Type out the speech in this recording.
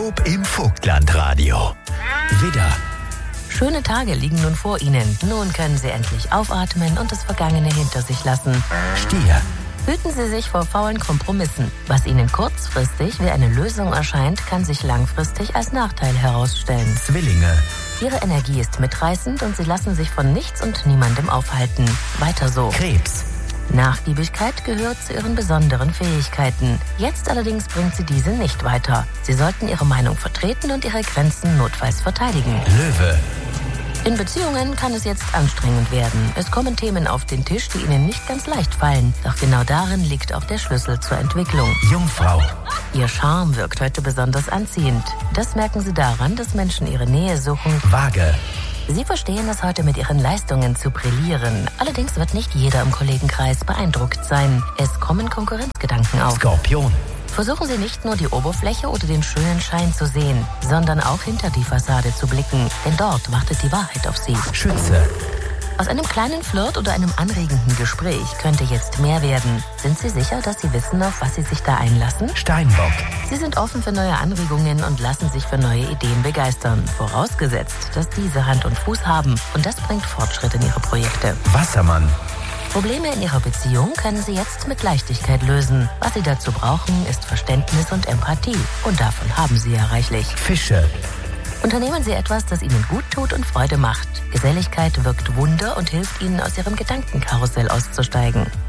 Horoskop im Vogtlandradio. Widder. Schöne Tage liegen nun vor Ihnen. Nun können Sie endlich aufatmen und das Vergangene hinter sich lassen. Stier. Hüten Sie sich vor faulen Kompromissen. Was Ihnen kurzfristig wie eine Lösung erscheint, kann sich langfristig als Nachteil herausstellen. Zwillinge. Ihre Energie ist mitreißend und Sie lassen sich von nichts und niemandem aufhalten. Weiter so. Krebs. Nachgiebigkeit gehört zu Ihren besonderen Fähigkeiten. Jetzt allerdings bringt Sie diese nicht weiter. Sie sollten Ihre Meinung vertreten und Ihre Grenzen notfalls verteidigen. Löwe. In Beziehungen kann es jetzt anstrengend werden. Es kommen Themen auf den Tisch, die Ihnen nicht ganz leicht fallen. Doch genau darin liegt auch der Schlüssel zur Entwicklung. Jungfrau. Ihr Charme wirkt heute besonders anziehend. Das merken Sie daran, dass Menschen Ihre Nähe suchen. Waage. Sie verstehen es heute, mit Ihren Leistungen zu brillieren. Allerdings wird nicht jeder im Kollegenkreis beeindruckt sein. Es kommen Konkurrenzgedanken auf. Skorpion. Versuchen Sie nicht nur die Oberfläche oder den schönen Schein zu sehen, sondern auch hinter die Fassade zu blicken. Denn dort wartet die Wahrheit auf Sie. Schütze. Aus einem kleinen Flirt oder einem anregenden Gespräch könnte jetzt mehr werden. Sind Sie sicher, dass Sie wissen, auf was Sie sich da einlassen? Steinbock. Sie sind offen für neue Anregungen und lassen sich für neue Ideen begeistern. Vorausgesetzt, dass diese Hand und Fuß haben. Und das bringt Fortschritt in Ihre Projekte. Wassermann. Probleme in Ihrer Beziehung können Sie jetzt mit Leichtigkeit lösen. Was Sie dazu brauchen, ist Verständnis und Empathie. Und davon haben Sie ja reichlich. Fische. Unternehmen Sie etwas, das Ihnen gut tut und Freude macht. Geselligkeit wirkt Wunder und hilft Ihnen, aus Ihrem Gedankenkarussell auszusteigen.